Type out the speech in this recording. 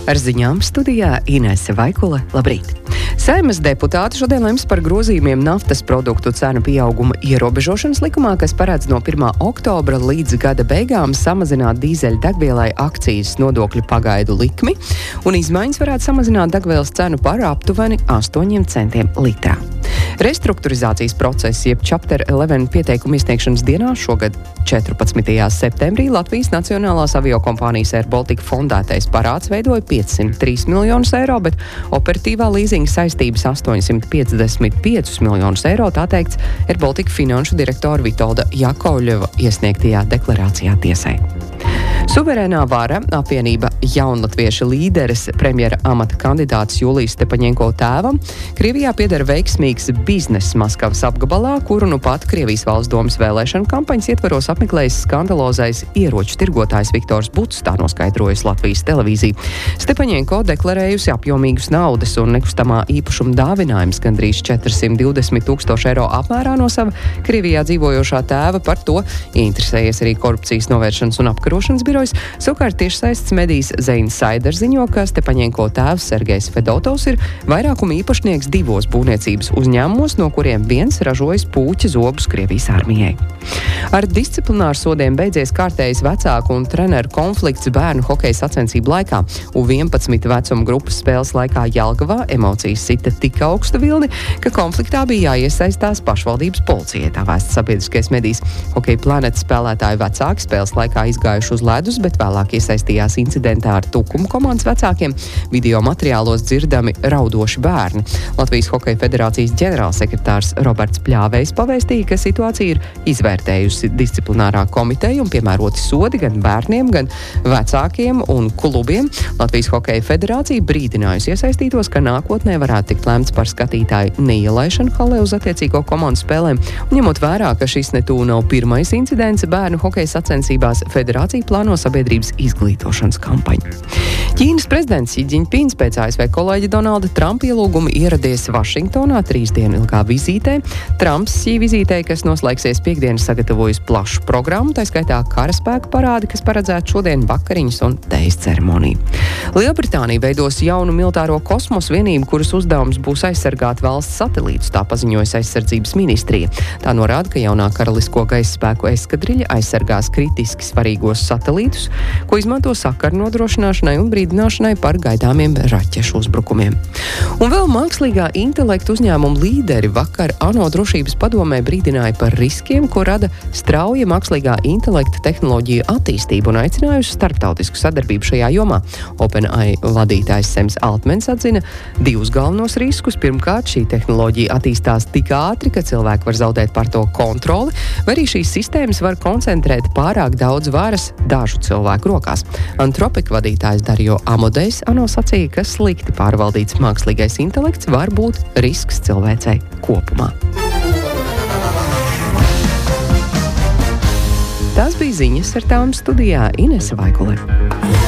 Ar ziņām studijā Inese Vaikule. Labrīt! Saeimas deputāti šodien lems par grozījumiem naftas produktu cenu pieauguma ierobežošanas likumā, kas paredz no 1. oktobra līdz gada beigām samazināt dīzeļa degvielai akcijas nodokļu pagaidu likmi, un izmaiņas varētu samazināt degvielas cenu par aptuveni 8 centiem litrā. Restrukturizācijas process, jeb Chapter 11 pieteikumu iesniegšanas dienā šogad 14. septembrī Latvijas Nacionālās aviokompānijas Air Baltica fondētais parāds veidoja 503 miljonus eiro, bet operatīvā līzinga saistības 855 miljonus eiro, tā teikts Air Baltica finanšu direktora Vitolda Jakovļeva iesniegtajā deklarācijā tiesai. Suverēnā vara apvienība Jaunlatvieša līderes premjera amata kandidāts Julijas Stepaņenko tēvam Krievijā pieder veiksmīgs bizness Maskavas apgabalā, kuru nu pat Krievijas valsts domas vēlēšana kampaņas ietvaros apmeklējis skandalozais ieroču tirgotājs Viktors Buts, tā noskaidrojusi Latvijas televīzija. Stepaņenko deklarējusi apjomīgus naudas un nekustamā īpašuma dāvinājums gandrīz 420 000 eiro apmērā no sava Krievijā dzīvojošā tēva. Par to interesējies arī korupcijas novēršanas un apkarošanas birojs. Savukārt tiešsaistes medijas The Insider ziņo, ka Stepaņenko tēvs Sergejs Fedotovs ir vairākuma īpašnieks 2 būvniecības uzņēmumos, no kuriem viens ražojas puķa zobus Krievijas armijai. Ar disciplināru sodiem beidzies kārtējs vecāku un treneru konflikts bērnu hokeja sacensību laikā. U11 vecuma grupas spēles laikā Jelgavā emocijas sita tik augstu vilni, ka konfliktā bija jāiesaistās pašvaldības policijai, tā vēsta sabiedriskais medijs. Hokeja Planet spēlētāju vecāki spēles laikā izgājuši uz ledus, bet vēlāk iesaistījās incidentā ar Tukuma komandas vecākiem. Video materiālos dzirdami raudoši bērni. Latvijas Hokeja federācijas ģenerālsekretārs Roberts Pļāvejs pavēstīja, ka situācija ir izvērtējusi disciplinārā komiteja un piemēroti sodi gan bērniem, gan vecākiem un klubiem. Latvijas Hokeja federācija brīdinājusi iesaistītos, ka nākotnē varētu tikt lemts par skatītāju neielaišanu halē uz attiecīgo komandu spēlēm. Un ņemot vērā, ka šis netū nav pirmais incidents bērnu hokeja sacensībās, federācija plāno sabiedrības izglītošanas kampaņu. Ķīnas prezidents Xi Jinpings pēc ASV kolēģa Donalda Trumpa ielūguma ieradies Vašingtonā 3 dienu ilgā vizītē. Trumps šī vizītē, kas noslēgsies piekdienas, sagatavojas plašu programmu, tā skaitā karaspēku parādi, kas paredzētu šodien vakariņas un tejas ceremoniju. Lielbritānija veidos jaunu militāro kosmosa vienību, kuras uzdevums būs aizsargāt valsts satelītus, tā paziņojas aizsardzības ministrija. Tā norāda, ka jaunā karalisko gaisa spēku eskadriļa aizsargās kritiski svarīgos satelītus, ko izmanto sakaru nodrošināšanai un brīdināšanai par gaidāmiem raķešu uzbrukumiem. Un vēl mākslīgā intelekta uzņēmuma līderi vakar ANO drošības padomē brīdināja par riskiem, ko rada strauja mākslīgā intelekta tehnoloģiju attīstība un aicinājusi starptautisku sadarbību šajā jomā. OpenAI vadītājs Sems Altmens atzina 2 galvenos riskus. Pirmkārt, šī tehnoloģija attīstās tik ātri, ka cilvēki var zaudēt par to kontroli, vai arī šīs sistēmas var koncentrēt pārāk daudz varas dažu cilvēku rokās. Anthropic vadītājs Dario Amodejs ANO sacīja, ka slikti pārvaldīts mākslīgais intelekts var būt risks cilvēcei kopumā. Tās bija ziņas, ar tām studijā Inese Vaikule.